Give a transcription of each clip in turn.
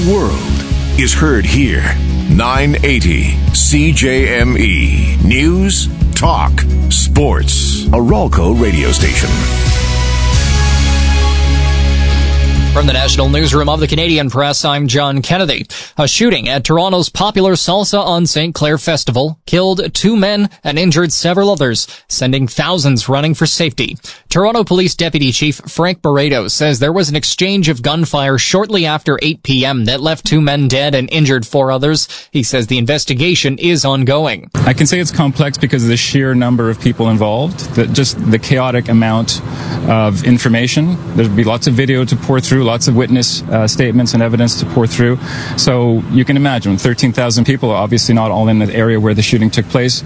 the world is heard here. 980 CJME. News, talk, sports. A Ralco radio station. From the National Newsroom of the Canadian Press, I'm John Kennedy. A shooting at Toronto's popular Salsa on St. Clair Festival killed 2 men and injured several others, sending thousands running for safety. Toronto Police Deputy Chief Frank Barreto says there was an exchange of gunfire shortly after 8 p.m. that left 2 men dead and injured 4 others. He says the investigation is ongoing. I can say it's complex because of the sheer number of people involved, just the chaotic amount of information. There'd be lots of video to pour through, lots of witness statements and evidence to pour through. So you can imagine 13,000 people, obviously not all in the area where the shooting took place,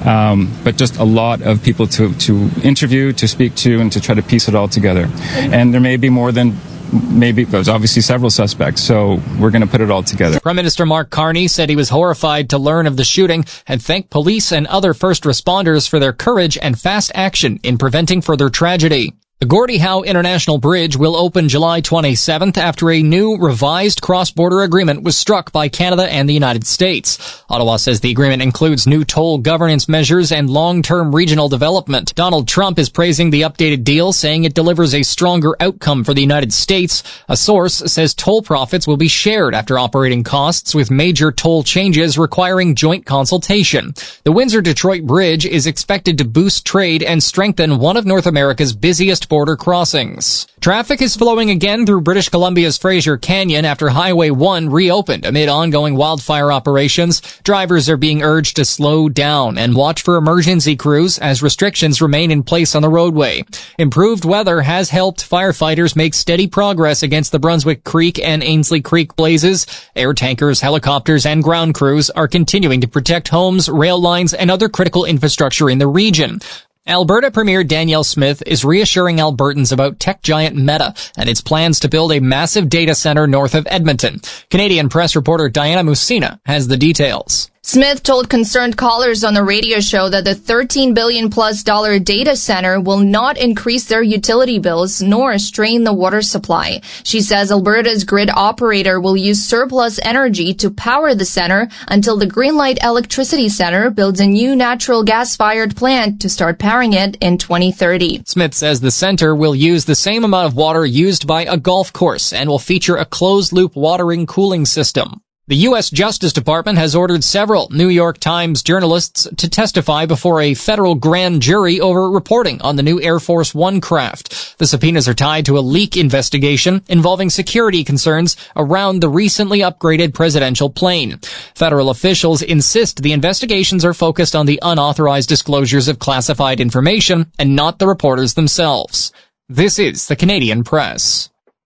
but just a lot of people to interview, to speak to, and to try to piece it all together. And there may be more than there's obviously several suspects, so we're going to put it all together. Prime Minister Mark Carney said he was horrified to learn of the shooting and thanked police and other first responders for their courage and fast action in preventing further tragedy. The Gordie Howe International Bridge will open July 27th after a new revised cross-border agreement was struck by Canada and the United States. Ottawa says the agreement includes new toll governance measures and long-term regional development. Donald Trump is praising the updated deal, saying it delivers a stronger outcome for the United States. A source says toll profits will be shared after operating costs, with major toll changes requiring joint consultation. The Windsor-Detroit Bridge is expected to boost trade and strengthen one of North America's busiest border crossings. Traffic is flowing again through British Columbia's Fraser Canyon after Highway 1 reopened amid ongoing wildfire operations. Drivers are being urged to slow down and watch for emergency crews as restrictions remain in place on the roadway. Improved weather has helped firefighters make steady progress against the Brunswick Creek and Ainsley Creek blazes. Air tankers, helicopters, and ground crews are continuing to protect homes, rail lines, and other critical infrastructure in the region. Alberta Premier Danielle Smith is reassuring Albertans about tech giant Meta and its plans to build a massive data center north of Edmonton. Canadian press reporter Diana Musina has the details. Smith told concerned callers on the radio show that the $13 billion+ data center will not increase their utility bills nor strain the water supply. She says Alberta's grid operator will use surplus energy to power the center until the Greenlight Electricity Center builds a new natural gas-fired plant to start powering it in 2030. Smith says the center will use the same amount of water used by a golf course and will feature a closed-loop watering cooling system. The U.S. Justice Department has ordered several New York Times journalists to testify before a federal grand jury over reporting on the new Air Force One craft. The subpoenas are tied to a leak investigation involving security concerns around the recently upgraded presidential plane. Federal officials insist the investigations are focused on the unauthorized disclosures of classified information and not the reporters themselves. This is the Canadian Press.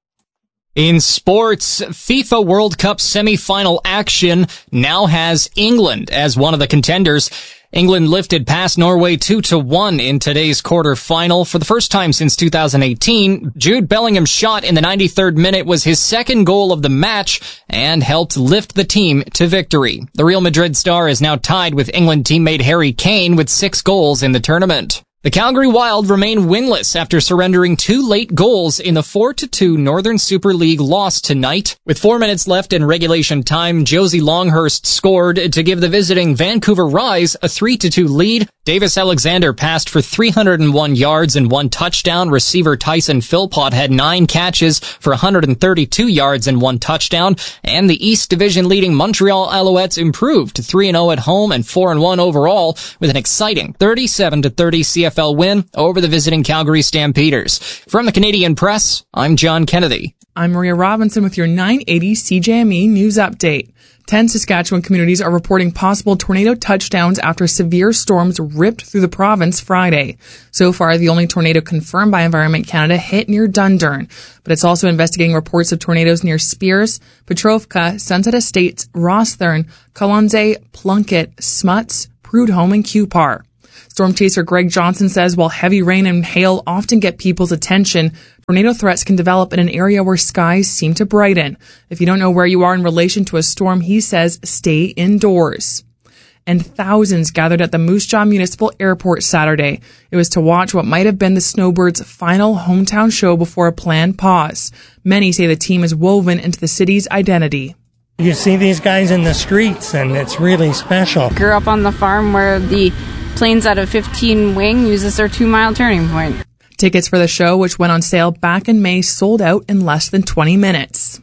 In sports, FIFA World Cup semi-final action now has England as one of the contenders. England lifted past Norway 2-1 in today's quarter-final. For the first time since 2018, Jude Bellingham's shot in the 93rd minute was his second goal of the match and helped lift the team to victory. The Real Madrid star is now tied with England teammate Harry Kane with 6 goals in the tournament. The Calgary Wild remain winless after surrendering 2 late goals in the 4-2 Northern Super League loss tonight. With 4 minutes left in regulation time, Josie Longhurst scored to give the visiting Vancouver Rise a 3-2 lead. Davis Alexander passed for 301 yards and 1 touchdown. Receiver Tyson Philpott had 9 catches for 132 yards and 1 touchdown. And the East Division leading Montreal Alouettes improved to 3-0 at home and 4-1 overall with an exciting 37-30 CFL win over the visiting Calgary Stampeders. From the Canadian Press, I'm John Kennedy. I'm Maria Robinson with your 980 CJME News Update. 10 Saskatchewan communities are reporting possible tornado touchdowns after severe storms ripped through the province Friday. So far, the only tornado confirmed by Environment Canada hit near Dundurn, but it's also investigating reports of tornadoes near Spears, Petrovka, Sunset Estates, Rosthern, Colonsay, Plunkett, Smuts, Prudhomme, and Cupar. Storm chaser Greg Johnson says while heavy rain and hail often get people's attention, tornado threats can develop in an area where skies seem to brighten. If you don't know where you are in relation to a storm, he says stay indoors. and thousands gathered at the Moose Jaw Municipal Airport Saturday. It was to watch what might have been the Snowbirds' final hometown show before a planned pause. Many say the team is woven into the city's identity. You see these guys in the streets, and it's really special. Grew up on the farm where the Plains out of 15 wing uses their 2-mile turning point. Tickets for the show, which went on sale back in May, sold out in less than 20 minutes.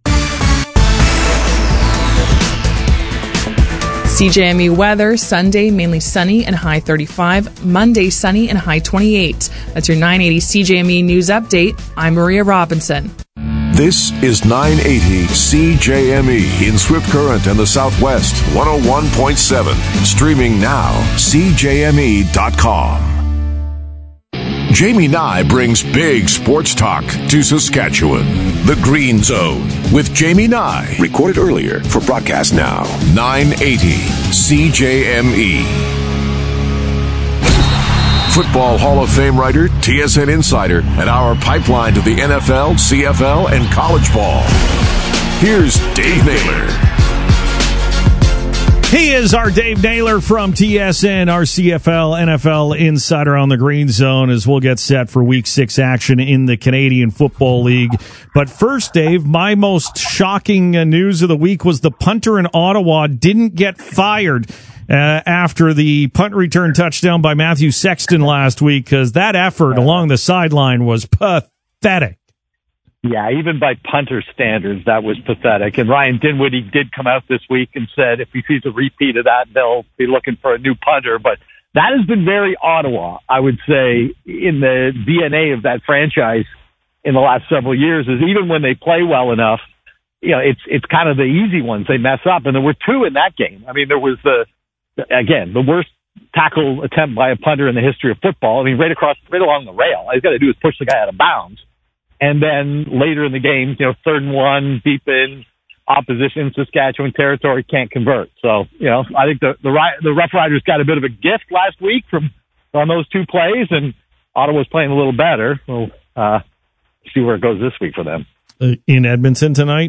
CJME weather, Sunday mainly sunny and high 35, Monday sunny and high 28. That's your 980 CJME News Update. I'm Maria Robinson. This is 980 CJME in Swift Current and the Southwest, 101.7. Streaming now, CJME.com. Jamie Nye brings big sports talk to Saskatchewan. The Green Zone with Jamie Nye. Recorded earlier for broadcast now. 980 CJME. Football Hall of Fame writer, TSN insider, and our pipeline to the NFL, CFL, and college ball. Here's Dave Naylor. He is our Dave Naylor from TSN, our CFL, NFL insider on the Green Zone, as we'll get set for Week 6 action in the Canadian Football League. But first, Dave, my most shocking news of the week was the punter in Ottawa didn't get fired after the punt return touchdown by Matthew Sexton last week, because that effort along the sideline was pathetic. Yeah, even by punter standards, that was pathetic. And Ryan Dinwiddie did come out this week and said if he sees a repeat of that, they'll be looking for a new punter. But that has been very Ottawa, I would say, in the DNA of that franchise in the last several years, is even when they play well enough, you know, it's kind of the easy ones they mess up. And there were two in that game. I mean, there was the worst tackle attempt by a punter in the history of football. I mean, right along the rail. All he's got to do is push the guy out of bounds. And then later in the game, 3rd and 1, deep in opposition, Saskatchewan territory, can't convert. So, I think the Rough Riders got a bit of a gift last week on those two plays, and Ottawa's playing a little better. We'll see where it goes this week for them. In Edmonton tonight?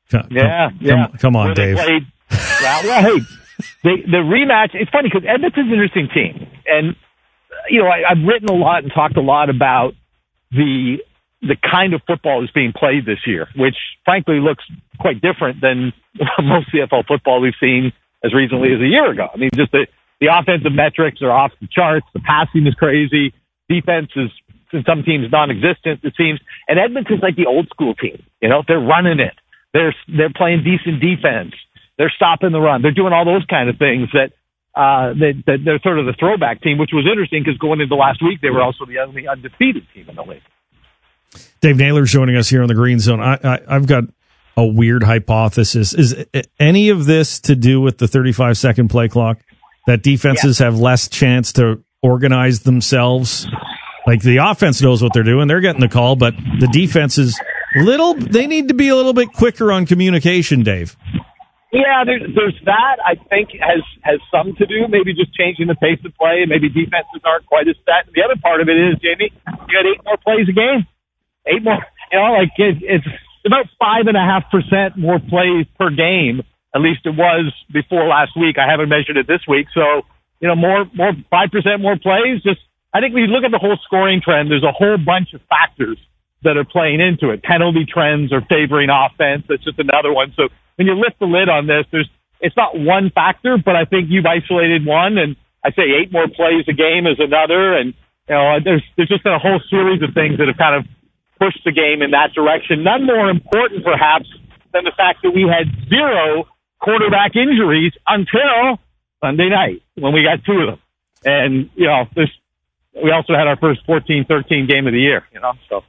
Come on, Dave. Hey, the rematch, it's funny because Edmonton's an interesting team. And, I've written a lot and talked a lot about the kind of football that's being played this year, which frankly looks quite different than most CFL football we've seen as recently as a year ago. I mean, just the offensive metrics are off the charts. The passing is crazy. Defense is, in some teams, non-existent, it seems. And Edmonton's like the old school team. They're running it. They're playing decent defense. They're stopping the run. They're doing all those kind of things that they're sort of the throwback team, which was interesting because going into last week, they were also the only undefeated team in the league. Dave Naylor's joining us here on the Green Zone. I've got a weird hypothesis. Is any of this to do with the 35-second play clock? That defenses have less chance to organize themselves? Like, the offense knows what they're doing. They're getting the call, but the defense is they need to be a little bit quicker on communication, Dave. Yeah, there's that, I think, has some to do, maybe just changing the pace of play. Maybe defenses aren't quite as set. The other part of it is, Jamie, you got 8 more plays a game. 8 more, it's about 5.5% more plays per game. At least it was before last week. I haven't measured it this week. So, more 5% more plays. I think when you look at the whole scoring trend, there's a whole bunch of factors that are playing into it. Penalty trends are favoring offense. That's just another one. So when you lift the lid on this, it's not one factor, but I think you've isolated one. And I say 8 more plays a game is another. And, there's just been a whole series of things that have kind of pushed the game in that direction. None more important, perhaps, than the fact that we had 0 quarterback injuries until Sunday night when we got 2 of them. And, we also had our first 14-13 game of the year, so.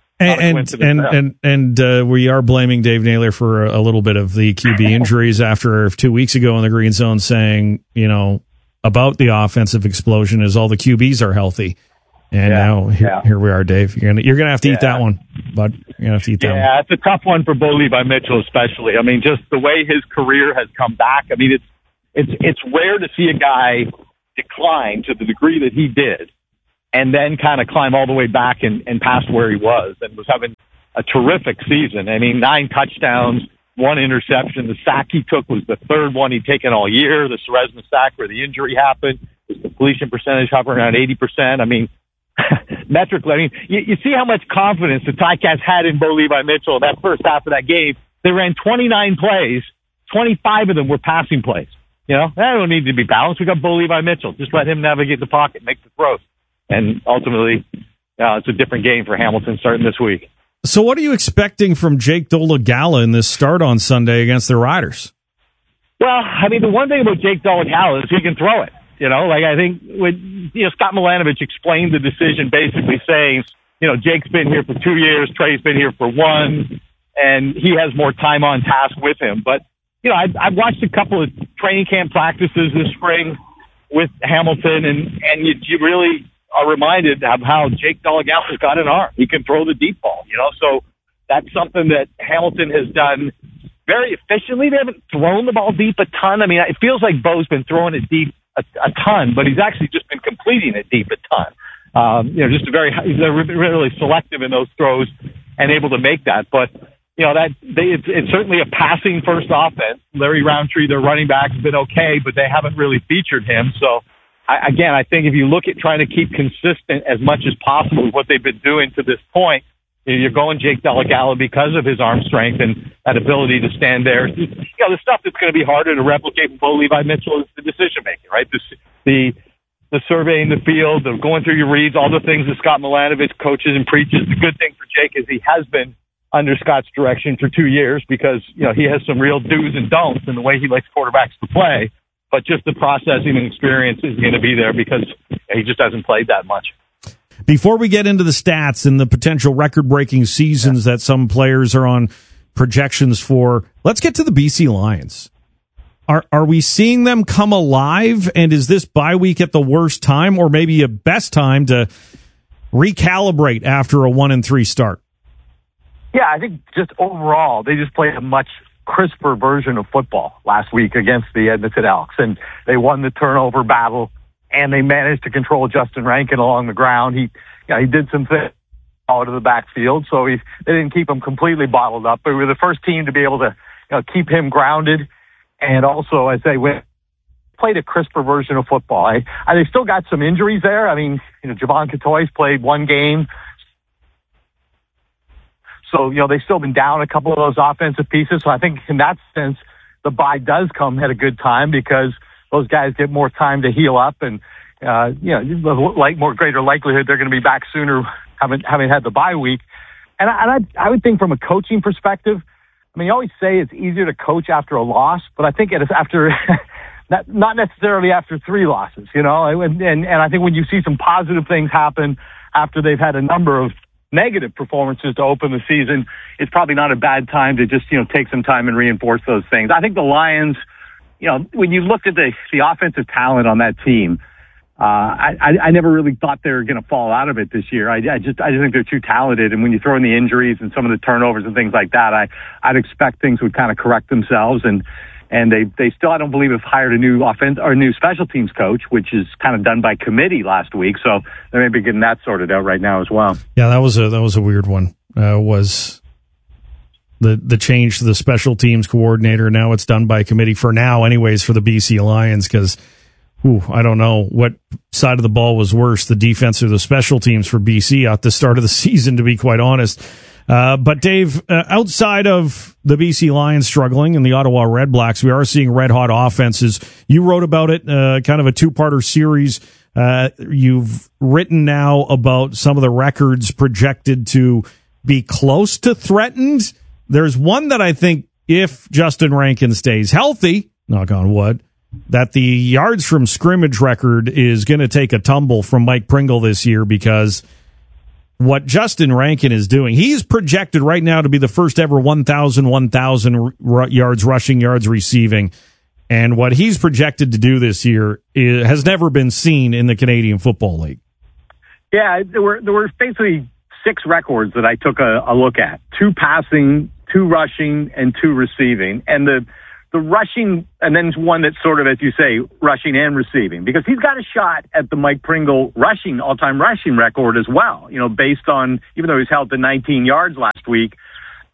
And we are blaming Dave Naylor for a little bit of the QB injuries after 2 weeks ago in the Green Zone saying, about the offensive explosion is all the QBs are healthy. And now here we are, Dave. You're gonna have to eat that one, bud. You're gonna have to eat that one. Yeah, it's a tough one for Bo Levi Mitchell, especially. I mean, just the way his career has come back. I mean, it's rare to see a guy decline to the degree that he did, and then kind of climb all the way back and past where he was, and was having a terrific season. I mean, 9 touchdowns, one interception. The sack he took was the third one he'd taken all year. The Ceresna sack where the injury happened. His completion percentage hovering around 80%. I mean, metrically, I mean, you see how much confidence the Ticats had in Bo Levi Mitchell in that first half of that game. They ran 29 plays. 25 of them were passing plays. You know, that don't need to be balanced. We got Bo Levi Mitchell. Just let him navigate the pocket, make the throws. And ultimately, it's a different game for Hamilton starting this week. So what are you expecting from Jake Dolegala in this start on Sunday against the Riders? Well, I mean, the one thing about Jake Dolegala is he can throw it. You know, like I think when, Scott Milanovich explained the decision basically saying, Jake's been here for 2 years, Trey's been here for 1, and he has more time on task with him. But, I've watched a couple of training camp practices this spring with Hamilton, and you really are reminded of how Jake Dolegala's got an arm. He can throw the deep ball, so that's something that Hamilton has done very efficiently. They haven't thrown the ball deep a ton. I mean, it feels like Bo's been throwing it deep a ton, but he's actually just been completing it deep a ton. He's really selective in those throws and able to make that. But, it's certainly a passing first offense. Larry Roundtree, their running back, has been okay, but they haven't really featured him. So, I think if you look at trying to keep consistent as much as possible with what they've been doing to this point, you're going Jake Dolegala because of his arm strength and that ability to stand there. The stuff that's going to be harder to replicate with Bo Levi Mitchell is the decision making, right? The surveying the field, the going through your reads, all the things that Scott Milanovich coaches and preaches. The good thing for Jake is he has been under Scott's direction for 2 years because, he has some real do's and don'ts in the way he likes quarterbacks to play. But just the processing and experience is going to be there because he just hasn't played that much. Before we get into the stats and the potential record-breaking seasons that some players are on projections for, let's get to the BC Lions. Are we seeing them come alive, and is this bye week at the worst time or maybe a best time to recalibrate after a 1-3 start? Yeah, I think just overall, they just played a much crisper version of football last week against the Edmonton Elks, and they won the turnover battle, and they managed to control Justin Rankin along the ground. He did some things out of the backfield, so they didn't keep him completely bottled up, but we were the first team to be able to keep him grounded, and also, as they played a crisper version of football. They still got some injuries there. I mean, Javon Catoy's played one game, so, they've still been down a couple of those offensive pieces. So I think in that sense, the bye does come at a good time because those guys get more time to heal up and, more greater likelihood they're going to be back sooner having had the bye week. And I would think from a coaching perspective, I mean, you always say it's easier to coach after a loss, but I think it is after, not necessarily after 3 losses, and I think when you see some positive things happen after they've had a number of negative performances to open the season, it's probably not a bad time to just, take some time and reinforce those things. I think the Lions, when you looked at the offensive talent on that team, I never really thought they were going to fall out of it this year. I just think they're too talented. And when you throw in the injuries and some of the turnovers and things like that, I'd expect things would kind of correct themselves. And they still, I don't believe, have hired a new offense or a new special teams coach, which is kind of done by committee last week. So they may be getting that sorted out right now as well. Yeah, that was a weird one. Was the change to the special teams coordinator? Now it's done by committee for now, anyways, for the BC Lions. Because I don't know what side of the ball was worse, the defense or the special teams for BC at the start of the season, to be quite honest. But Dave, outside of the BC Lions struggling and the Ottawa Red Blacks, we are seeing red hot offenses. You wrote about it, kind of a 2-parter series. You've written now about some of the records projected to be close to threatened. There's one that I think if Justin Rankin stays healthy, knock on wood, that the yards from scrimmage record is going to take a tumble from Mike Pringle this year because what Justin Rankin is doing, he's projected right now to be the first ever 1,000 yards rushing, yards receiving. And what he's projected to do this year has never been seen in the Canadian Football League. Yeah, there were basically 6 records that I took a look at. 2 passing, 2 rushing, and 2 receiving. And the rushing, and then one that's sort of, as you say, rushing and receiving, because he's got a shot at the Mike Pringle all-time rushing record as well, based on, even though he's held to 19 yards last week,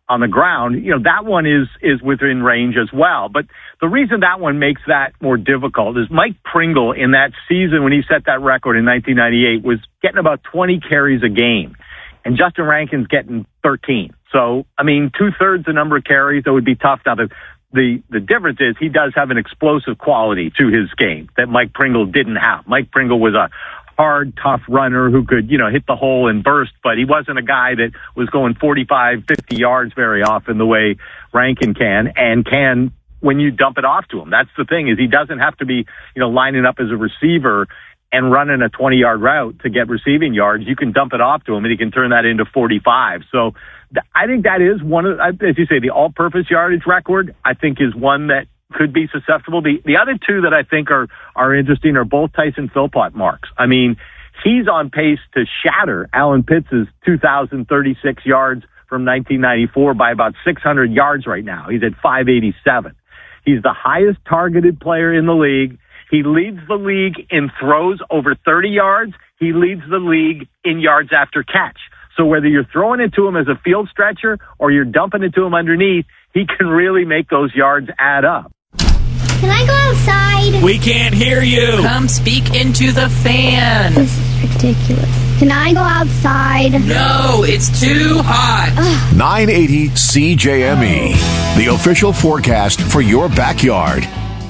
on the ground, that one is within range as well. But the reason that one makes that more difficult is Mike Pringle in that season when he set that record in 1998 was getting about 20 carries a game, and Justin Rankin's getting 13. So, 2/3 the number of carries, that would be tough. Now, the difference is he does have an explosive quality to his game that Mike Pringle didn't have. Mike Pringle was a hard, tough runner who could, hit the hole and burst, but he wasn't a guy that was going 45, 50 yards very often the way Rankin can, and can when you dump it off to him. That's the thing, is he doesn't have to be, lining up as a receiver and running a 20-yard route to get receiving yards. You can dump it off to him, and he can turn that into 45. So I think that is one of, as you say, the all-purpose yardage record, I think, is one that could be susceptible. The other two that I think are interesting are both Tyson Philpott marks. He's on pace to shatter Alan Pitts' 2,036 yards from 1994 by about 600 yards right now. He's at 587. He's the highest targeted player in the league. He leads the league in throws over 30 yards. He leads the league in yards after catch. So whether you're throwing it to him as a field stretcher or you're dumping it to him underneath, he can really make those yards add up. Can I go outside? We can't hear you. Come speak into the fan. This is ridiculous. Can I go outside? No, it's too hot. 980 CJME, the official forecast for your backyard.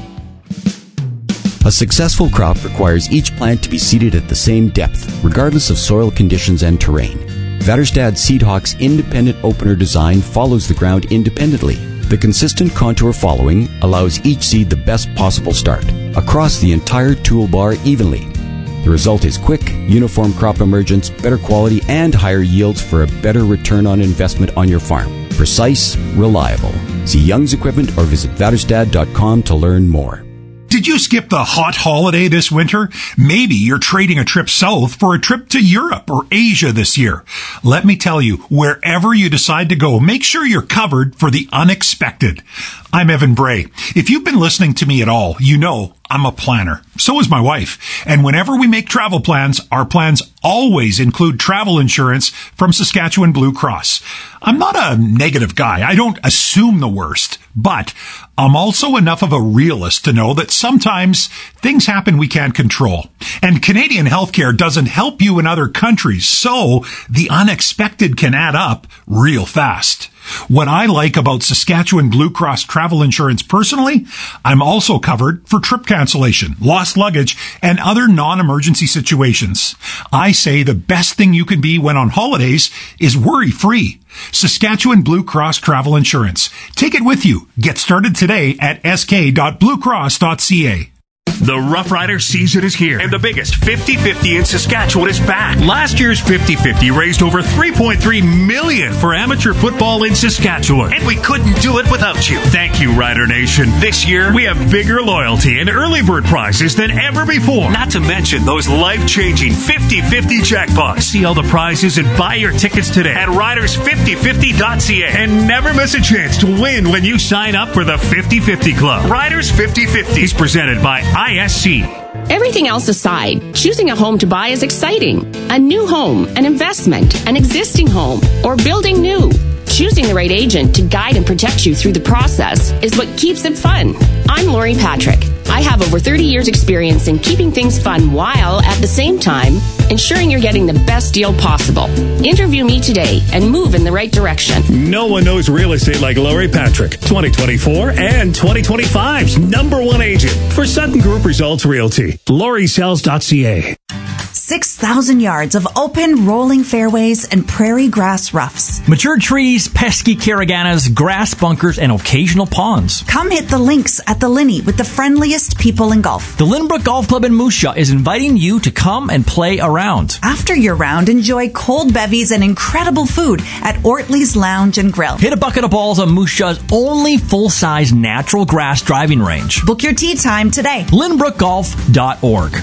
A successful crop requires each plant to be seeded at the same depth, regardless of soil conditions and terrain. Väderstad Seedhawk's independent opener design follows the ground independently. The consistent contour following allows each seed the best possible start, across the entire toolbar evenly. The result is quick, uniform crop emergence, better quality, and higher yields for a better return on investment on your farm. Precise, reliable. See Young's Equipment or visit Väderstad.com to learn more. Did you skip the hot holiday this winter? Maybe you're trading a trip south for a trip to Europe or Asia this year. Let me tell you, wherever you decide to go, make sure you're covered for the unexpected. I'm Evan Bray. If you've been listening to me at all, you know I'm a planner. So is my wife. And whenever we make travel plans, our plans always include travel insurance from Saskatchewan Blue Cross. I'm not a negative guy. I don't assume the worst. But I'm also enough of a realist to know that sometimes things happen we can't control. And Canadian healthcare doesn't help you in other countries, so the unexpected can add up real fast. What I like about Saskatchewan Blue Cross travel insurance personally, I'm also covered for trip cancellation, lost luggage, and other non-emergency situations. I say the best thing you can be when on holidays is worry-free. Saskatchewan Blue Cross Travel Insurance. Take it with you. Get started today at sk.bluecross.ca. The Rough Rider season is here, and the biggest 50-50 in Saskatchewan is back. Last year's 50-50 raised over $3.3 million for amateur football in Saskatchewan, and we couldn't do it without you. Thank you, Rider Nation. This year, we have bigger loyalty and early bird prizes than ever before. Not to mention those life-changing 50-50 jackpots. See all the prizes and buy your tickets today at riders5050.ca, and never miss a chance to win when you sign up for the 50-50 Club. Riders 50-50 is presented by ISC. Everything else aside, choosing a home to buy is exciting. A new home, an investment, an existing home, or building new. Choosing the right agent to guide and protect you through the process is what keeps it fun. I'm Lori Patrick. I have over 30 years experience in keeping things fun while, at the same time, ensuring you're getting the best deal possible. Interview me today and move in the right direction. No one knows real estate like Lori Patrick, 2024 and 2025's #1 agent for Sutton Group Results Realty. LoriSells.ca. 6,000 yards of open, rolling fairways and prairie grass roughs. Mature trees, pesky caraganas, grass bunkers, and occasional ponds. Come hit the links at the Linney with the friendliest people in golf. The Lynbrook Golf Club in Moose Jaw is inviting you to come and play a round. After your round, enjoy cold bevies and incredible food at Ortley's Lounge and Grill. Hit a bucket of balls on Moose Jaw's only full-size natural grass driving range. Book your tee time today. LynbrookGolf.org.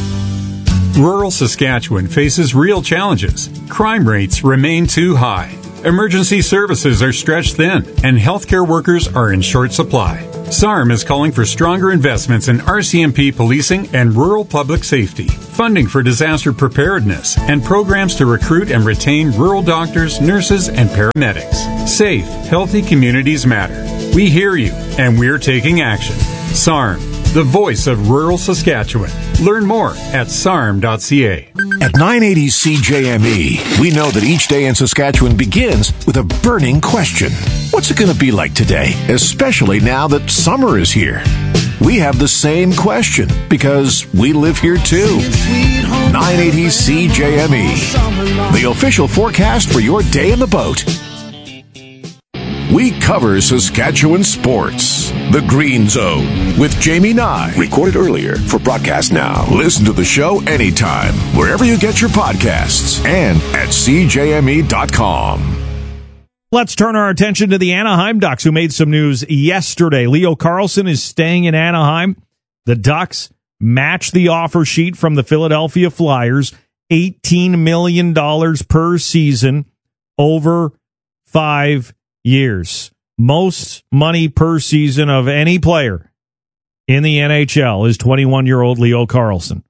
Rural Saskatchewan faces real challenges. Crime rates remain too high. Emergency services are stretched thin, and healthcare workers are in short supply. SARM is calling for stronger investments in RCMP policing and rural public safety, funding for disaster preparedness, and programs to recruit and retain rural doctors, nurses, and paramedics. Safe, healthy communities matter. We hear you, and we're taking action. SARM, the voice of rural Saskatchewan. Learn more at sarm.ca. At 980 CJME, we know that each day in Saskatchewan begins with a burning question. What's it going to be like today, especially now that summer is here? We have the same question because we live here too. 980 CJME, the official forecast for your day in the boat. We cover Saskatchewan sports. The Green Zone with Jamie Nye. Recorded earlier for broadcast now. Listen to the show anytime, wherever you get your podcasts, and at CJME.com. Let's turn our attention to the Anaheim Ducks, who made some news yesterday. Leo Carlsson is staying in Anaheim. The Ducks match the offer sheet from the Philadelphia Flyers, $18 million per season over 5 years. Most money per season of any player in the NHL is 21-year-old Leo Carlsson.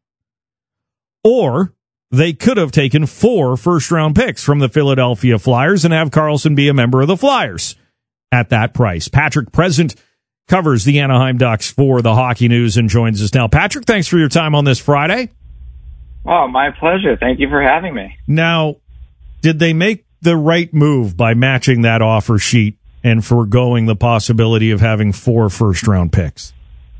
Or they could have taken 4 first-round picks from the Philadelphia Flyers and have Carlsson be a member of the Flyers at that price. Patrick Present covers the Anaheim Ducks for the Hockey News and joins us now. Patrick, thanks for your time on this Friday. Oh, my pleasure. Thank you for having me. Now, did they make the right move by matching that offer sheet and foregoing the possibility of having 4 first-round picks?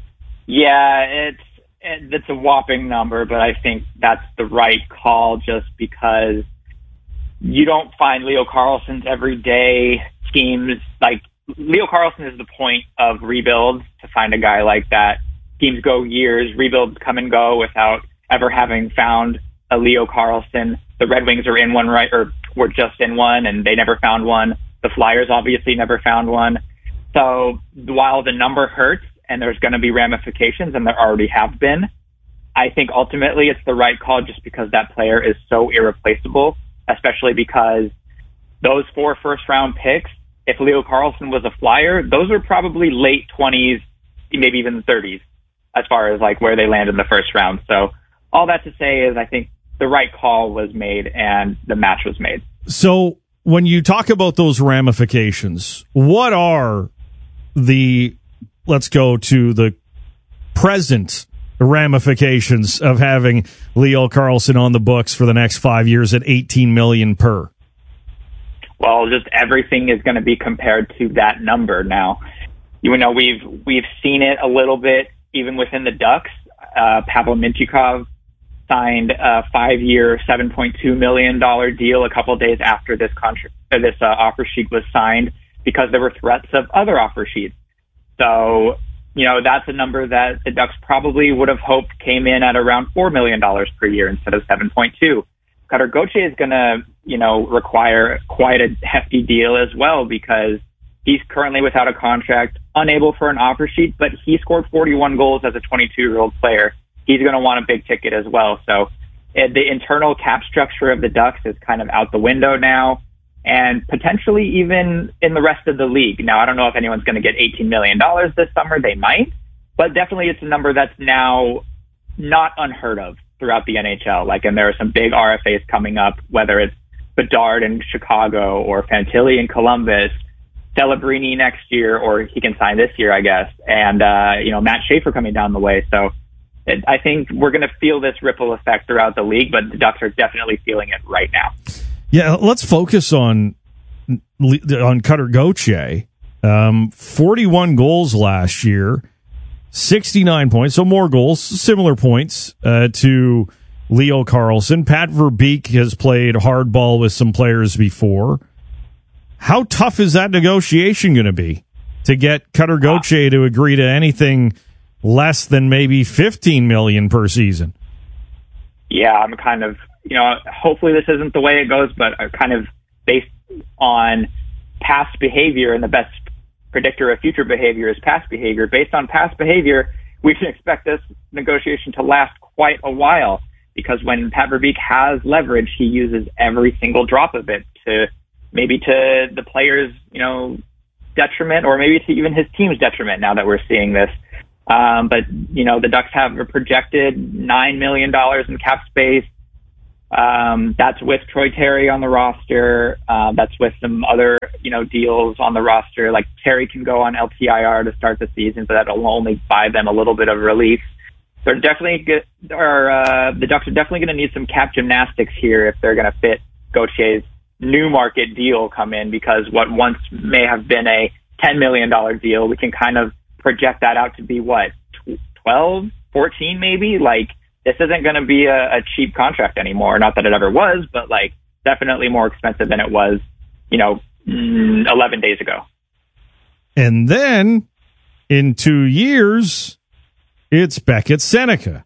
Yeah, it's a whopping number, but I think that's the right call just because you don't find Leo Carlsson's everyday schemes. Like, Leo Carlsson is the point of rebuilds, to find a guy like that. Teams go years, rebuilds come and go without ever having found a Leo Carlsson. The Red Wings are in one, right, or were just in one, and they never found one. The Flyers obviously never found one. So while the number hurts and there's going to be ramifications, and there already have been, I think ultimately it's the right call just because that player is so irreplaceable, especially because those 4 first-round picks, if Leo Carlsson was a Flyer, those are probably late 20s, maybe even 30s, as far as like where they land in the first round. So all that to say is I think the right call was made and the match was made. So when you talk about those ramifications, what are let's go to the present ramifications of having Leo Carlsson on the books for the next 5 years at $18 million per? Well, just everything is going to be compared to that number now. You know, we've seen it a little bit even within the Ducks. Pavel Mintyukov signed a 5-year, $7.2 million deal a couple of days after this offer sheet was signed because there were threats of other offer sheets. So, you know, that's a number that the Ducks probably would have hoped came in at around $4 million per year instead of 7.2. Cutter Gauthier is going to, you know, require quite a hefty deal as well because he's currently without a contract, unable for an offer sheet, but he scored 41 goals as a 22-year-old player. He's going to want a big ticket as well. So the internal cap structure of the Ducks is kind of out the window now, and potentially even in the rest of the league. Now, I don't know if anyone's going to get $18 million this summer. They might, but definitely it's a number that's now not unheard of throughout the NHL. Like, and there are some big RFAs coming up, whether it's Bedard in Chicago or Fantilli in Columbus, Celebrini next year, or he can sign this year, I guess, and, you know, Matt Schaefer coming down the way. So I think we're going to feel this ripple effect throughout the league, but the Ducks are definitely feeling it right now. Yeah, let's focus on Cutter Gauthier. 41 goals last year, 69 points, so more goals, similar points to Leo Carlsson. Pat Verbeek has played hardball with some players before. How tough is that negotiation going to be to get Cutter Gauthier to agree to anything less than maybe $15 million per season? Yeah, I'm kind of, you know, hopefully this isn't the way it goes, but kind of based on past behavior, and the best predictor of future behavior is past behavior. Based on past behavior, we can expect this negotiation to last quite a while, because when Pat Verbeek has leverage, he uses every single drop of it to maybe to the players, detriment, or maybe to even his team's detriment now that we're seeing this. But the Ducks have a projected $9 million in cap space. That's with Troy Terry on the roster. That's with some other, deals on the roster. Like Terry can go on LTIR to start the season, but that'll only buy them a little bit of relief. They're definitely the Ducks are definitely going to need some cap gymnastics here if they're going to fit Gautier's new market deal come in, because what once may have been a $10 million deal, we can kind of project that out to be 12, 14 maybe. Like, this isn't going to be a cheap contract anymore. Not that it ever was, but definitely more expensive than it was, 11 days ago. And then in 2 years, it's Beckett Seneca.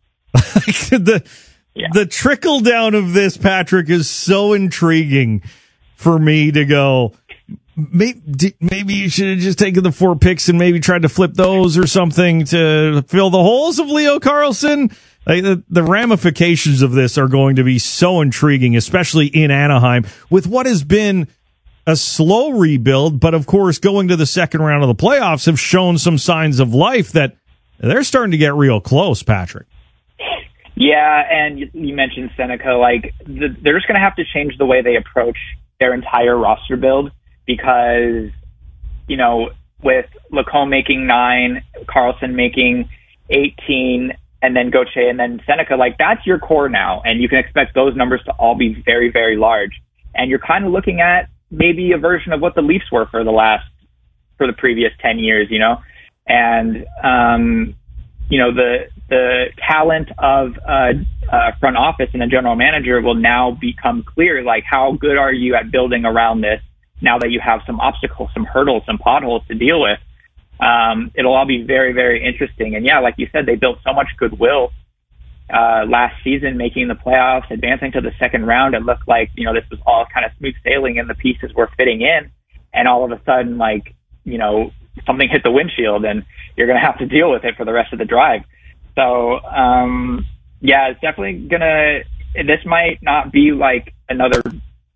The trickle down of this, Patrick, is so intriguing for me to go, maybe you should have just taken the 4 picks and maybe tried to flip those or something to fill the holes of Leo Carlsson. The ramifications of this are going to be so intriguing, especially in Anaheim, with what has been a slow rebuild, but of course going to the second round of the playoffs have shown some signs of life that they're starting to get real close, Patrick. Yeah, and you mentioned Seneca. They're just going to have to change the way they approach their entire roster build, because, with Lacombe making 9, Carlson making 18, and then Gauthier, and then Seneca, that's your core now, and you can expect those numbers to all be very, very large. And you're kind of looking at maybe a version of what the Leafs were for the previous 10 years, and, the talent of front office and a general manager will now become clear. How good are you at building around this now that you have some obstacles, some hurdles, some potholes to deal with? It'll all be very, very interesting. And yeah, like you said, they built so much goodwill last season, making the playoffs, advancing to the second round. It looked like, this was all kind of smooth sailing and the pieces were fitting in. And all of a sudden, something hit the windshield and you're going to have to deal with it for the rest of the drive. So, it's definitely this might not be another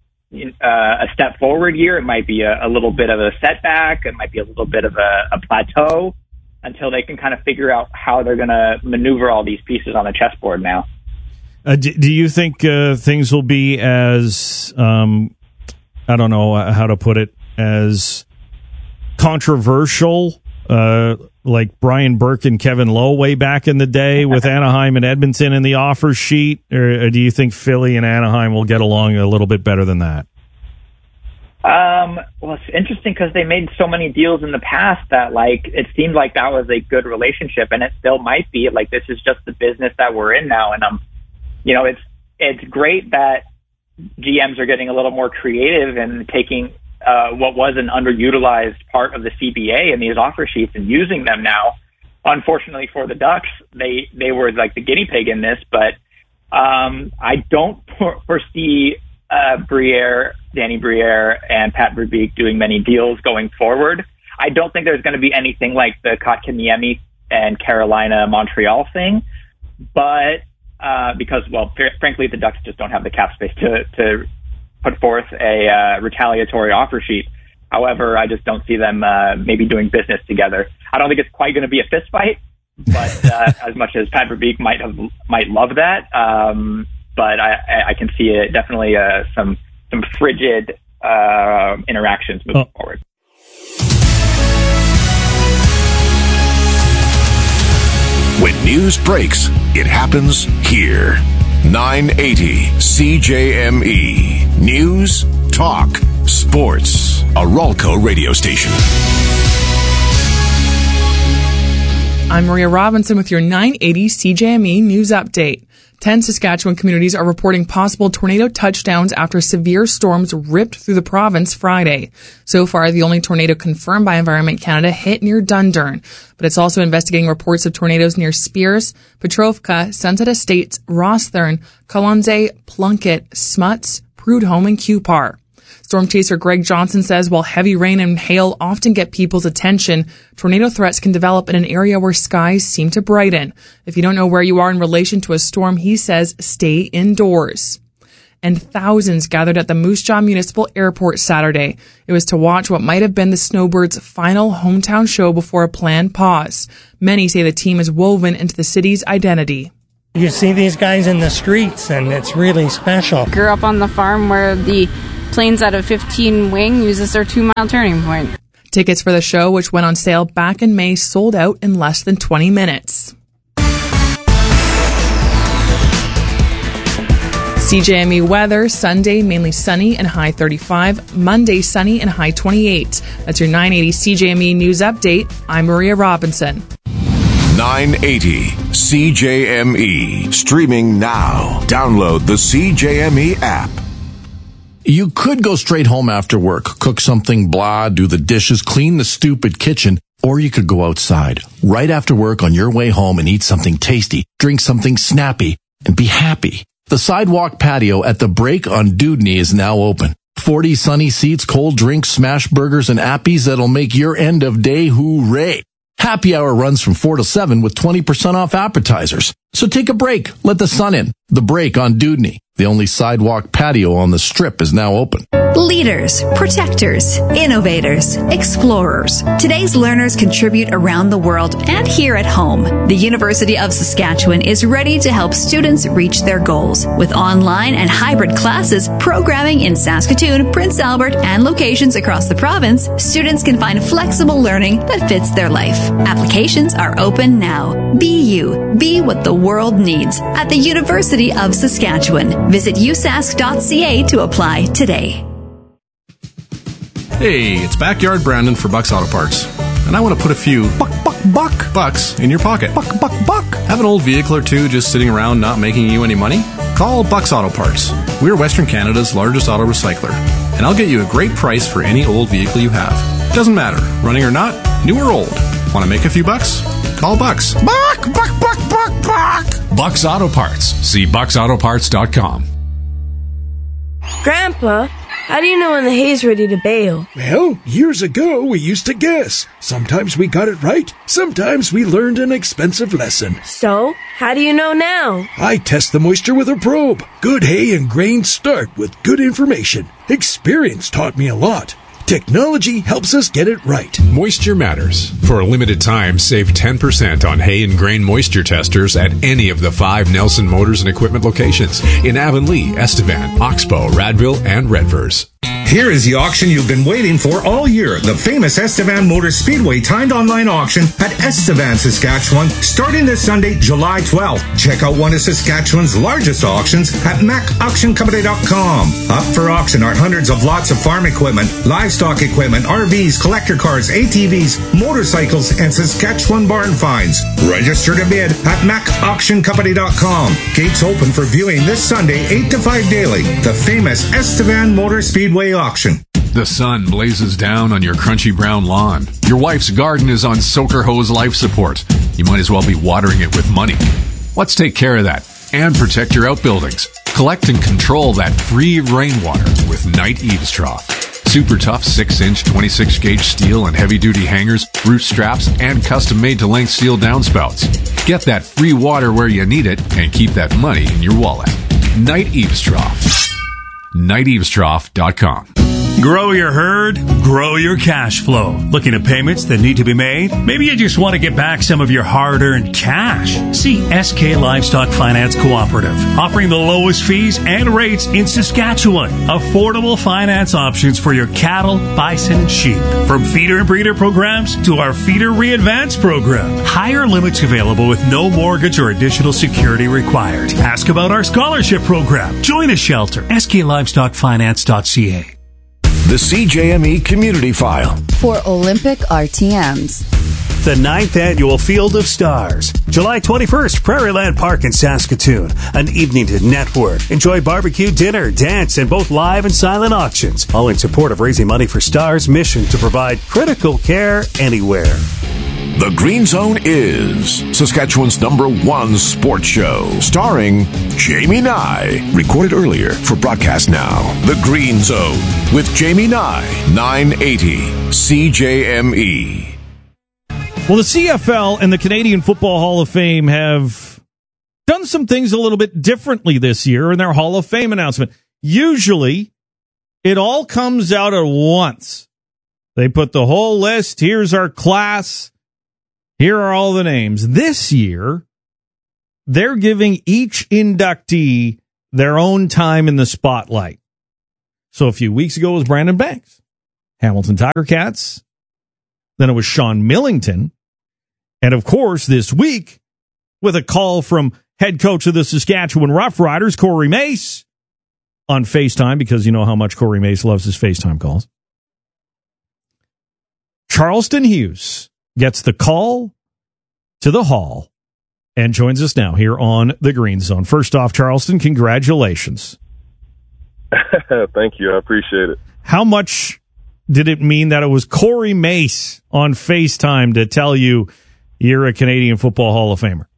a step forward year. It might be a little bit of a setback. It might be a little bit of a plateau until they can kind of figure out how they're going to maneuver all these pieces on the chessboard now. Do you think things will be as, I don't know how to put it, as controversial, like Brian Burke and Kevin Lowe way back in the day with Anaheim and Edmonton in the offer sheet? Or do you think Philly and Anaheim will get along a little bit better than that? Well, it's interesting because they made so many deals in the past that it seemed like that was a good relationship, and it still might be. This is just the business that we're in now, and it's great that GMs are getting a little more creative and taking what was an underutilized part of the CBA in these offer sheets and using them now. Unfortunately for the Ducks, they were the guinea pig in this, but I don't foresee Danny Briere and Pat Verbeek doing many deals going forward. I don't think there's going to be anything like the Kotkaniemi and Carolina-Montreal thing, but because, frankly, the Ducks just don't have the cap space to put forth a retaliatory offer sheet. However, I just don't see them maybe doing business together. I don't think it's quite going to be a fist fight, but as much as Pat Verbeek might love that, but I can see it definitely some frigid interactions moving forward. When news breaks, it happens here. 980 CJME. News, talk, sports. A Ralco radio station. I'm Maria Robinson with your 980 CJME News Update. 10 Saskatchewan communities are reporting possible tornado touchdowns after severe storms ripped through the province Friday. So far, the only tornado confirmed by Environment Canada hit near Dundurn, but it's also investigating reports of tornadoes near Spears, Petrovka, Sunset Estates, Rosthern, Colonsay, Plunkett, Smuts, Prudhomme, and Cupar. Storm chaser Greg Johnson says while heavy rain and hail often get people's attention, tornado threats can develop in an area where skies seem to brighten. If you don't know where you are in relation to a storm, he says stay indoors. and thousands gathered at the Moose Jaw Municipal Airport Saturday. It was to watch what might have been the Snowbirds' final hometown show before a planned pause. Many say the team is woven into the city's identity. You see these guys in the streets, and it's really special. Grew up on the farm where the planes out of 15 Wing uses their 2-mile turning point. Tickets for the show, which went on sale back in May, sold out in less than 20 minutes. CJME weather, Sunday mainly sunny and high 35, Monday sunny and high 28. That's your 980 CJME News Update. I'm Maria Robinson. 980 CJME. Streaming now. Download the CJME app. You could go straight home after work, cook something, blah, do the dishes, clean the stupid kitchen, or you could go outside right after work on your way home and eat something tasty, drink something snappy, and be happy. The sidewalk patio at the Break on Dewdney is now open. 40 sunny seats, cold drinks, smash burgers, and appies that'll make your end of day hooray. Happy hour runs from 4 to 7 with 20% off appetizers. So take a break. Let the sun in. The Break on Dewdney. The only sidewalk patio on the Strip is now open. Leaders, protectors, innovators, explorers. Today's learners contribute around the world and here at home. The University of Saskatchewan is ready to help students reach their goals. With online and hybrid classes, programming in Saskatoon, Prince Albert, and locations across the province, students can find flexible learning that fits their life. Applications are open now. Be you. Be what the world needs at the University of Saskatchewan. Visit usask.ca to apply today. Hey, it's Backyard Brandon for Bucks Auto Parts. And I want to put a few bucks in your pocket. Buck. Have an old vehicle or two just sitting around not making you any money? Call Bucks Auto Parts. We're Western Canada's largest auto recycler. And I'll get you a great price for any old vehicle you have. Doesn't matter, running or not, new or old. Want to make a few bucks? Call Bucks. Buck! Bucks Auto Parts. See bucksautoparts.com. Grandpa, how do you know when the hay's ready to bale? Well, years ago we used to guess. Sometimes we got it right, sometimes we learned an expensive lesson. So, how do you know now? I test the moisture with a probe. Good hay and grain start with good information. Experience taught me a lot. Technology helps us get it right. Moisture matters. For a limited time, save 10% on hay and grain moisture testers at any of the 5 Nelson Motors and Equipment locations in Avonlea, Estevan, Oxbow, Radville, and Redvers. Here is the auction you've been waiting for all year. The famous Estevan Motor Speedway timed online auction at Estevan, Saskatchewan, starting this Sunday, July 12th. Check out one of Saskatchewan's largest auctions at macauctioncompany.com. Up for auction are hundreds of lots of farm equipment, livestock equipment, RVs, collector cars, ATVs, motorcycles, and Saskatchewan barn finds. Register to bid at macauctioncompany.com. Gates open for viewing this Sunday, 8 to 5 daily. The famous Estevan Motor Speedway auction. The sun blazes down on your crunchy brown lawn. Your wife's garden is on soaker hose life support. You might as well be watering it with money. Let's take care of that and protect your outbuildings. Collect and control that free rainwater with Knight Eaves Trough. Super tough 6-inch 26-gauge steel and heavy-duty hangers, root straps, and custom-made to length steel downspouts. Get that free water where you need it and keep that money in your wallet. Knight Eaves Trough. KnightEavesTrough.com. Grow your herd, grow your cash flow. Looking at payments that need to be made? Maybe you just want to get back some of your hard-earned cash. See SK Livestock Finance Cooperative, offering the lowest fees and rates in Saskatchewan. Affordable finance options for your cattle, bison, and sheep. From feeder and breeder programs to our feeder re-advance program. Higher limits available with no mortgage or additional security required. Ask about our scholarship program. Join a shelter. SKLivestockFinance.ca. The CJME Community File. For Olympic RTMs. The 9th Annual Field of Stars. July 21st, Prairieland Park in Saskatoon. An evening to network. Enjoy barbecue, dinner, dance, and both live and silent auctions. All in support of raising money for STAR's mission to provide critical care anywhere. The Green Zone is Saskatchewan's #1 sports show, starring Jamie Nye. Recorded earlier for broadcast now. The Green Zone with Jamie Nye, 980 CJME. Well, the CFL and the Canadian Football Hall of Fame have done some things a little bit differently this year in their Hall of Fame announcement. usually it all comes out at once. They put the whole list. Here's our class. Here are all the names. This year, they're giving each inductee their own time in the spotlight. So a few weeks ago it was Brandon Banks, Hamilton Tiger Cats. Then it was Sean Millington. And of course, this week, with a call from head coach of the Saskatchewan Roughriders, Corey Mace, on FaceTime, because you know how much Corey Mace loves his FaceTime calls. Charleston Hughes gets the call to the hall and joins us now here on the Green Zone. First off, Charleston, congratulations. Thank you. I appreciate it. How much did it mean that it was Corey Mace on FaceTime to tell you you're a Canadian Football Hall of Famer?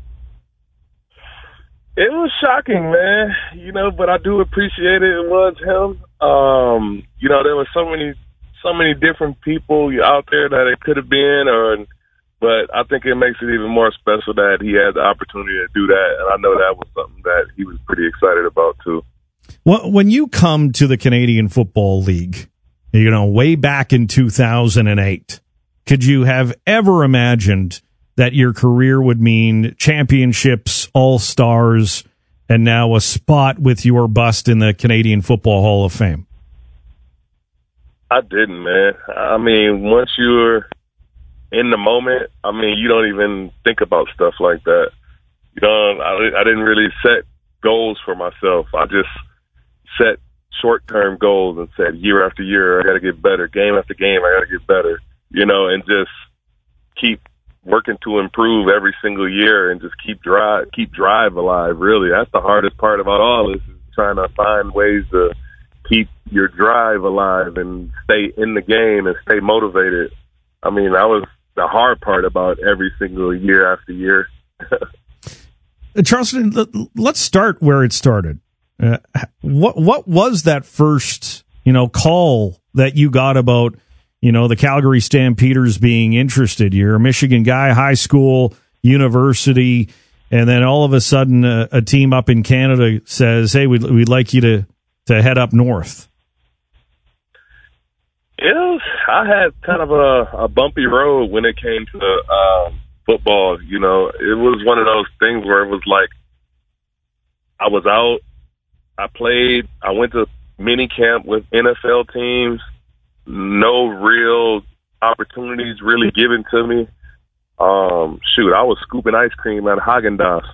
It was shocking, man. But I do appreciate it. It was him. There were so many different people out there that it could have been, but I think it makes it even more special that he had the opportunity to do that, and I know that was something that he was pretty excited about too. Well, when you come to the Canadian Football League, way back in 2008, could you have ever imagined that your career would mean championships, all-stars, and now a spot with your bust in the Canadian Football Hall of Fame? I didn't, man. I mean, once you're in the moment, you don't even think about stuff like that. I didn't really set goals for myself. I just set short-term goals and said year after year, I got to get better. Game after game, I got to get better, and just keep working to improve every single year and just keep drive alive, really. That's the hardest part about all this, is trying to find ways to keep your drive alive and stay in the game and stay motivated. That was the hard part about every single year after year. Charleston, let's start where it started. What was that first, call that you got about, the Calgary Stampeders being interested? You're a Michigan guy, high school, university, and then all of a sudden a team up in Canada says, hey, we'd like you to head up north. I had kind of a bumpy road when it came to football. It was one of those things where it was like I was out, I played, I went to mini camp with NFL teams, no real opportunities really given to me. I was scooping ice cream at Haagen-Dazs.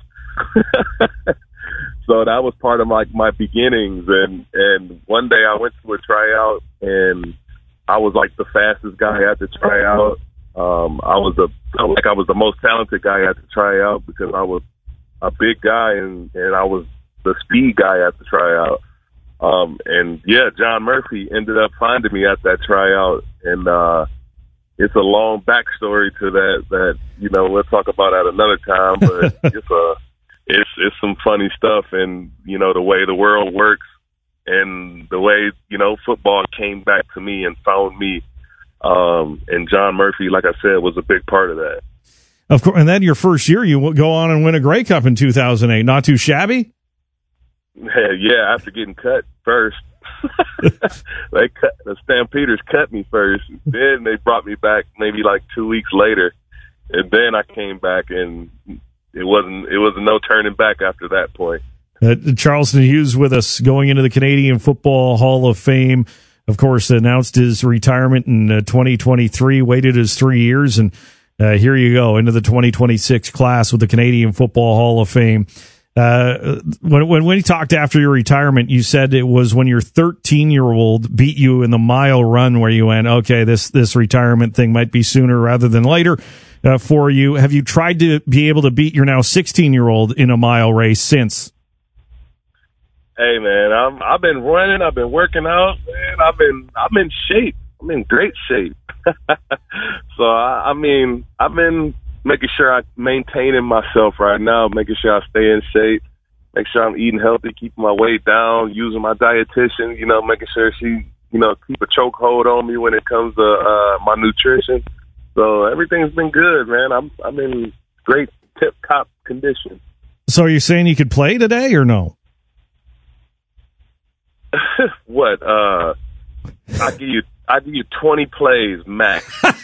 So that was part of my beginnings. And one day I went to a tryout and I was like the fastest guy at the tryout. I felt like I was the most talented guy at the tryout because I was a big guy and I was the speed guy at the tryout. John Murphy ended up finding me at that tryout, and it's a long backstory to that we'll talk about at another time. But it's some funny stuff, and the way the world works, and the way football came back to me and found me. And John Murphy, like I said, was a big part of that. Of course, and then your first year, you go on and win a Grey Cup in 2008. Not too shabby. Yeah, after getting cut first. The Stampeders cut me first. Then they brought me back maybe like 2 weeks later. And then I came back, and it wasn't no turning back after that point. Charleston Hughes with us going into the Canadian Football Hall of Fame. Of course, announced his retirement in 2023, waited his 3 years, and here you go, into the 2026 class with the Canadian Football Hall of Fame. When we talked after your retirement, you said it was when your 13-year-old beat you in the mile run where you went, okay, this retirement thing might be sooner rather than later for you. Have you tried to be able to beat your now 16-year-old in a mile race since? Hey, man, I've been running. I've been working out, man. I'm in shape. I'm in great shape. So, I've been making sure I'm maintaining myself right now, making sure I stay in shape, make sure I'm eating healthy, keeping my weight down, using my dietitian, making sure she, keep a chokehold on me when it comes to my nutrition. So everything's been good, man. I'm in great tip-top condition. So are you saying you could play today or no? What? I give you 20 plays max.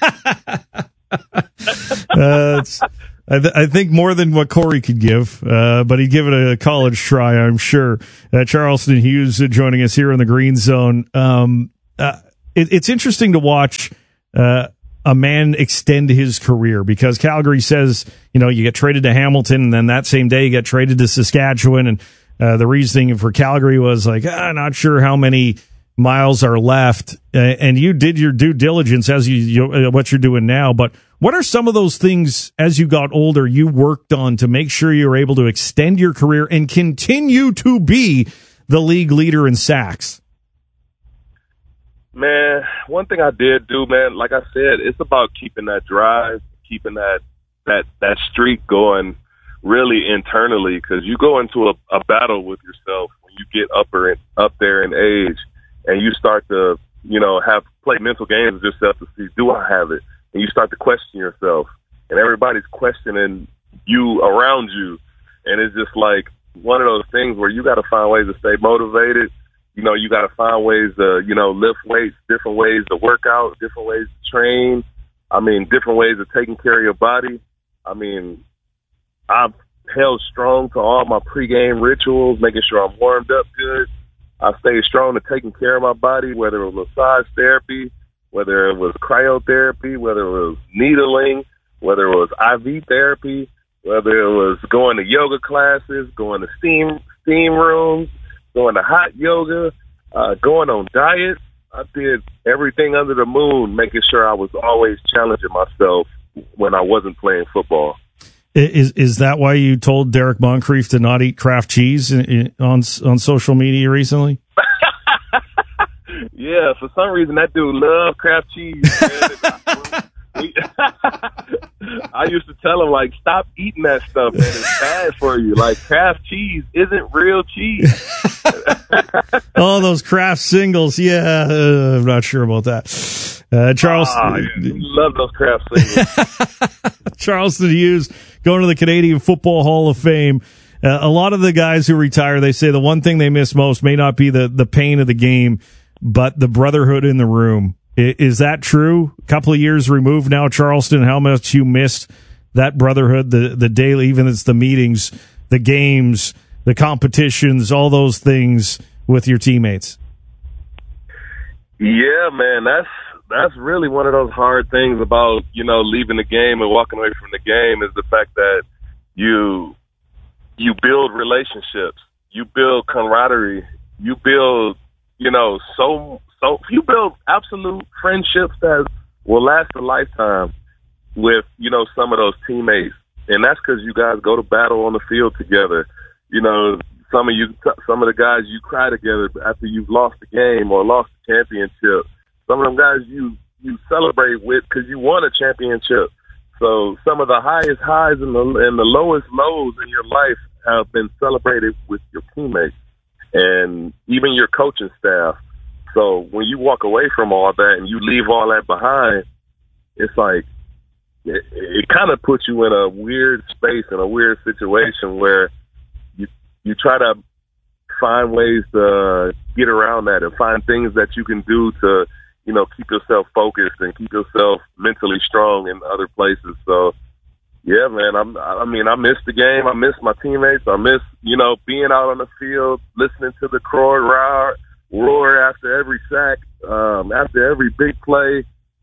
I think more than what Corey could give, but he'd give it a college try, I'm sure. Charleston Hughes joining us here in the Green Zone. It's interesting to watch a man extend his career, because Calgary says, you get traded to Hamilton, and then that same day you get traded to Saskatchewan, and the reasoning for Calgary was like, not sure how many miles are left, and you did your due diligence as what you're doing now. But what are some of those things as you got older you worked on to make sure you were able to extend your career and continue to be the league leader in sacks? Man, one thing I did do, man, like I said, it's about keeping that drive, keeping that streak going really internally, because you go into a battle with yourself when you get up there in age, and you start to, play mental games with yourself to see, do I have it? And you start to question yourself, and everybody's questioning you around you. And it's just like one of those things where you got to find ways to stay motivated. You got to find ways to, lift weights, different ways to work out, different ways to train. Different ways of taking care of your body. I've held strong to all my pregame rituals, making sure I'm warmed up good. I stayed strong to taking care of my body, whether it was massage therapy, whether it was cryotherapy, whether it was needling, whether it was IV therapy, whether it was going to yoga classes, going to steam rooms, going to hot yoga, going on diets. I did everything under the moon, making sure I was always challenging myself when I wasn't playing football. Is that why you told Derek Moncrief to not eat Kraft cheese on social media recently? Yeah, for some reason that dude loved Kraft cheese. I used to tell him, like, stop eating that stuff, man. It's bad for you. Like, Kraft cheese isn't real cheese. Oh, those Kraft singles. Yeah, I'm not sure about that. Charleston. Love those Kraft singles. Charleston Hughes going to the Canadian Football Hall of Fame. A lot of the guys who retire, they say the one thing they miss most may not be the pain of the game, but the brotherhood in the room. Is that true? A couple of years removed now, Charleston, how much you missed that brotherhood, the daily, even it's the meetings, the games, the competitions, all those things with your teammates? Yeah, man, that's really one of those hard things about, leaving the game and walking away from the game, is the fact that you build relationships, you build camaraderie, you build, you build absolute friendships that will last a lifetime with, some of those teammates. And that's because you guys go to battle on the field together. Some of the guys you cry together after you've lost the game or lost the championship. Some of them guys you celebrate with because you won a championship. So some of the highest highs and the lowest lows in your life have been celebrated with your teammates and even your coaching staff. So when you walk away from all that and you leave all that behind, it's like it kind of puts you in a weird space, in a weird situation where you try to find ways to get around that and find things that you can do to, keep yourself focused and keep yourself mentally strong in other places. So, yeah, man, I miss the game. I miss my teammates. I miss, being out on the field, listening to the crowd roar after every sack, after every big play.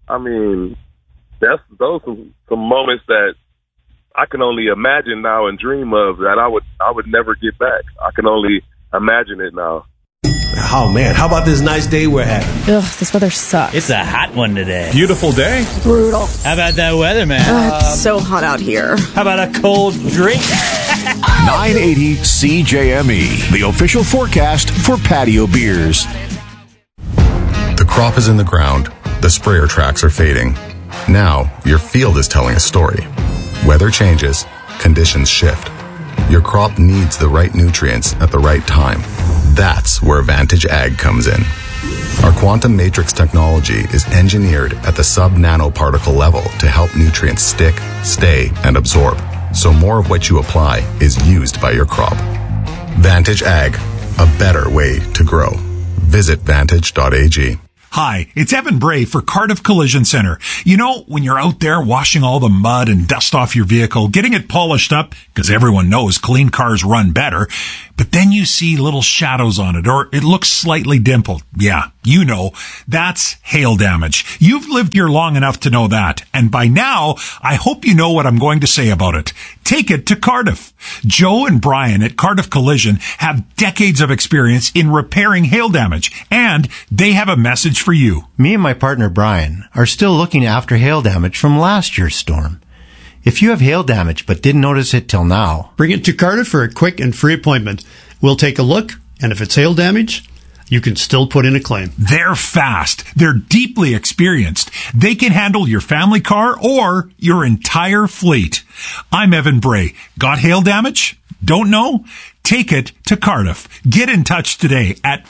Those are some moments that I can only imagine now and dream of that I would never get back. I can only imagine it now. Oh, man, how about this nice day we're having? Ugh, this weather sucks. It's a hot one today. Beautiful day? Brutal. How about that weather, man? It's so hot out here. How about a cold drink? 980 CJME, the official forecast for patio beers. The crop is in the ground. The sprayer tracks are fading. Now, your field is telling a story. Weather changes. Conditions shift. Your crop needs the right nutrients at the right time. That's where Vantage Ag comes in. Our quantum matrix technology is engineered at the sub-nanoparticle level to help nutrients stick, stay, and absorb, so more of what you apply is used by your crop. Vantage Ag, a better way to grow. Visit Vantage.ag. Hi, it's Evan Bray for Cardiff Collision Center. You know, when you're out there washing all the mud and dust off your vehicle, getting it polished up, because everyone knows clean cars run better, but then you see little shadows on it, or it looks slightly dimpled. Yeah, you know, that's hail damage. You've lived here long enough to know that, and by now, I hope you know what I'm going to say about it. Take it to Cardiff. Joe and Brian at Cardiff Collision have decades of experience in repairing hail damage, and they have a message for you. Me and my partner Brian are still looking after hail damage from last year's storm. If you have hail damage but didn't notice it till now, bring it to Cardiff for a quick and free appointment. We'll take a look, and if it's hail damage, you can still put in a claim. They're fast. They're deeply experienced. They can handle your family car or your entire fleet. I'm Evan Bray. Got hail damage? Don't know? Take it to Cardiff. Get in touch today at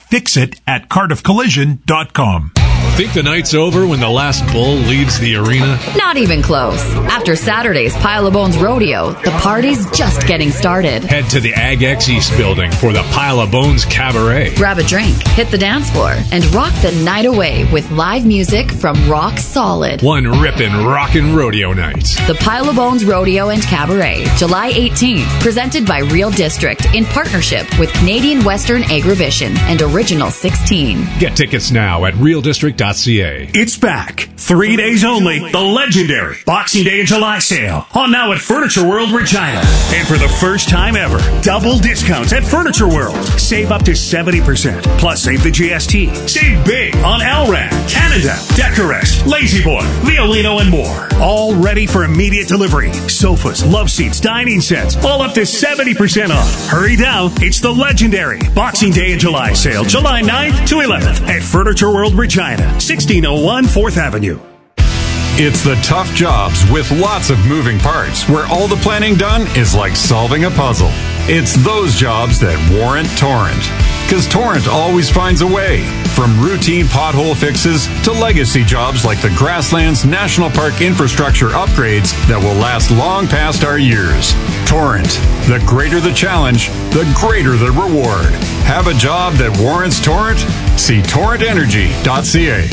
fixit@cardiffcollision.com. Think the night's over when the last bull leaves the arena? Not even close. After Saturday's Pile of Bones Rodeo, the party's just getting started. Head to the Ag X East building for the Pile of Bones Cabaret. Grab a drink, hit the dance floor, and rock the night away with live music from Rock Solid. One rippin' rockin' rodeo night. The Pile of Bones Rodeo and Cabaret, July 18th, presented by Real District in partnership with Canadian Western Agribition and Original 16. Get tickets now at realdistrict.ca. It's back. 3 days only. The legendary Boxing Day in July sale. On now at Furniture World Regina. And for the first time ever, double discounts at Furniture World. Save up to 70%. Plus save the GST. Save big on Elrad, Canada, Decorest, Lazy Boy, Violino, and more. All ready for immediate delivery. Sofas, love seats, dining sets, all up to 70% off. Hurry down. It's the legendary Boxing Day in July sale. July 9th to 11th at Furniture World Regina. 1601 4th Avenue. It's the tough jobs with lots of moving parts where all the planning done is like solving a puzzle. It's those jobs that warrant Torrent. Because Torrent always finds a way. From routine pothole fixes to legacy jobs like the Grasslands National Park infrastructure upgrades that will last long past our years. Torrent. The greater the challenge, the greater the reward. Have a job that warrants Torrent? See torrentenergy.ca.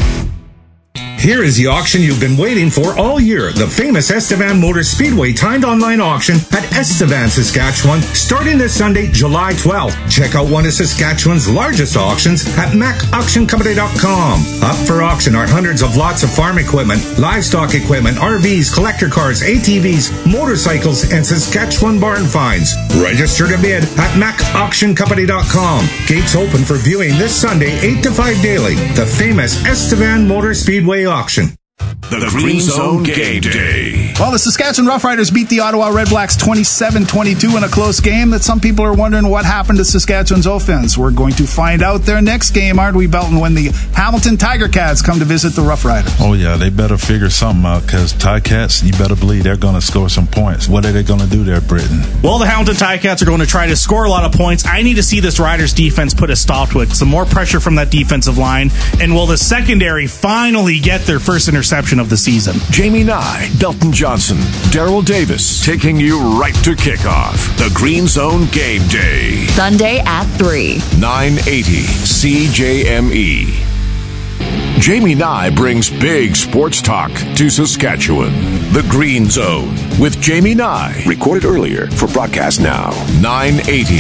Here is the auction you've been waiting for all year. The famous Estevan Motor Speedway timed online auction at Estevan, Saskatchewan, starting this Sunday, July 12th. Check out one of Saskatchewan's largest auctions at macauctioncompany.com. Up for auction are hundreds of lots of farm equipment, livestock equipment, RVs, collector cars, ATVs, motorcycles, and Saskatchewan barn finds. Register to bid at macauctioncompany.com. Gates open for viewing this Sunday, 8 to 5 daily. The famous Estevan Motor Speedway auction. The Green Zone Game Day. Well, the Saskatchewan Roughriders beat the Ottawa Redblacks 27-22 in a close game that some people are wondering what happened to Saskatchewan's offense. We're going to find out their next game, aren't we, Belton, when the Hamilton Tiger Cats come to visit the Roughriders. Oh, yeah, they better figure something out because Ticats, you better believe they're going to score some points. What are they going to do there, Britain? Well, the Hamilton Ticats are going to try to score a lot of points. I need to see this Riders defense put a stop to it. Some more pressure from that defensive line. And will the secondary finally get their first interception of the season? Jamie Nye, Belton Johnson, Daryl Davis, taking you right to kickoff. The Green Zone Game Day. Sunday at 3. 980 CJME. Jamie Nye brings big sports talk to Saskatchewan. The Green Zone with Jamie Nye. Recorded earlier for broadcast now. 980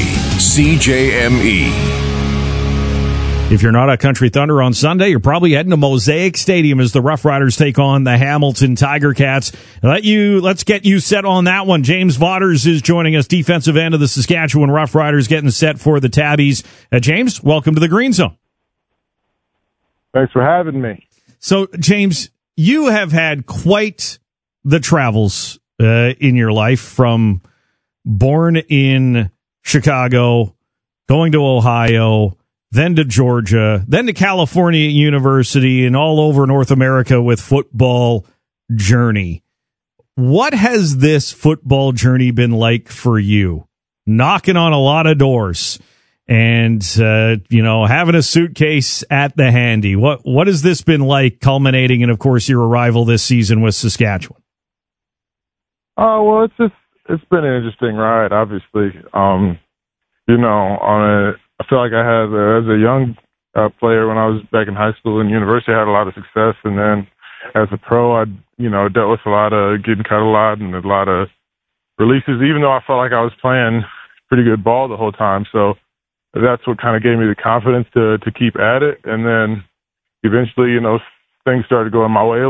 CJME. If you're not at Country Thunder on Sunday, you're probably heading to Mosaic Stadium as the Rough Riders take on the Hamilton Tiger Cats. Let's get you set on that one. James Vaughters is joining us, defensive end of the Saskatchewan Rough Riders, getting set for the Tabbies. James, welcome to the Green Zone. Thanks for having me. So, James, you have had quite the travels in your life, from born in Chicago, going to Ohio, then to Georgia, then to California University, and all over North America with football journey. What has this football journey been like for you? Knocking on a lot of doors and, having a suitcase at the handy. What has this been like, culminating in, of course, your arrival this season with Saskatchewan? Oh, well, it's been an interesting ride, obviously. I feel like I had, as a young player when I was back in high school and university. I had a lot of success, and then as a pro, I dealt with a lot of getting cut a lot and a lot of releases, even though I felt like I was playing pretty good ball the whole time. So that's what kind of gave me the confidence to keep at it. And then eventually, things started going my way